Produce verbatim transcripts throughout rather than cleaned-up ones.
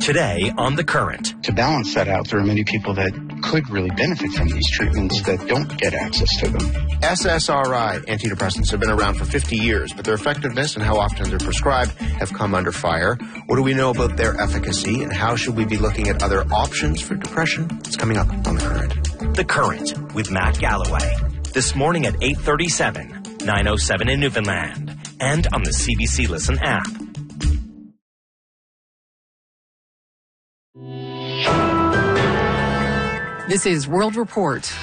Today on The Current. To balance that out, there are many people that could really benefit from these treatments that don't get access to them. S S R I antidepressants have been around for fifty years, but their effectiveness and how often they're prescribed have come under fire. What do we know about their efficacy, and how should we be looking at other options for depression? It's coming up on The Current. The Current with Matt Galloway. This morning at eight thirty-seven, nine oh seven in Newfoundland, and on the C B C Listen app. This is World Report.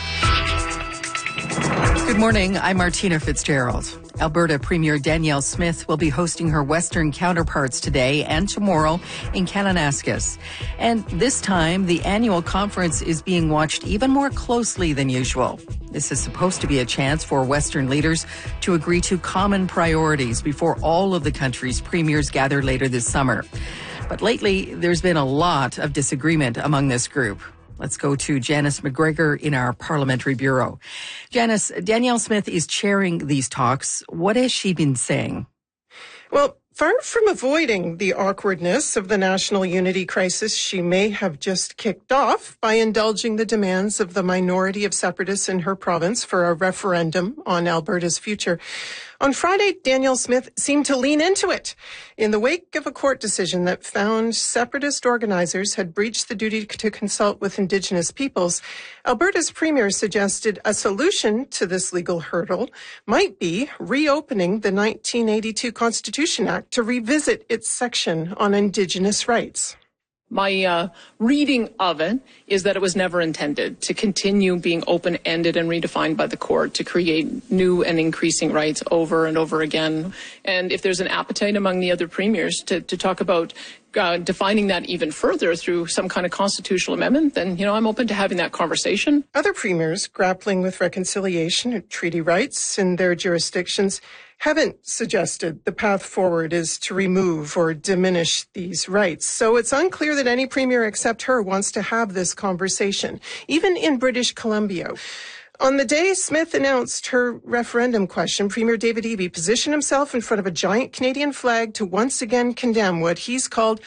Good morning, I'm Martina Fitzgerald. Alberta Premier Danielle Smith will be hosting her Western counterparts today and tomorrow in Kananaskis. And this time, the annual conference is being watched even more closely than usual. This is supposed to be a chance for Western leaders to agree to common priorities before all of the country's premiers gather later this summer. But lately, there's been a lot of disagreement among this group. Let's go to Janice McGregor in our Parliamentary Bureau. Janice, Danielle Smith is chairing these talks. What has she been saying? Well, far from avoiding the awkwardness of the national unity crisis, she may have just kicked off by indulging the demands of the minority of separatists in her province for a referendum on Alberta's future. On Friday, Danielle Smith seemed to lean into it. In the wake of a court decision that found separatist organizers had breached the duty to consult with Indigenous peoples, Alberta's premier suggested a solution to this legal hurdle might be reopening the nineteen eighty-two Constitution Act to revisit its section on Indigenous rights. My uh, reading of it is that it was never intended to continue being open-ended and redefined by the court to create new and increasing rights over and over again. And if there's an appetite among the other premiers to, to talk about uh, defining that even further through some kind of constitutional amendment, then, you know, I'm open to having that conversation. Other premiers grappling with reconciliation and treaty rights in their jurisdictions haven't suggested the path forward is to remove or diminish these rights. So it's unclear that any premier except her wants to have this conversation, even in British Columbia. On the day Smith announced her referendum question, Premier David Eby positioned himself in front of a giant Canadian flag to once again condemn what he's called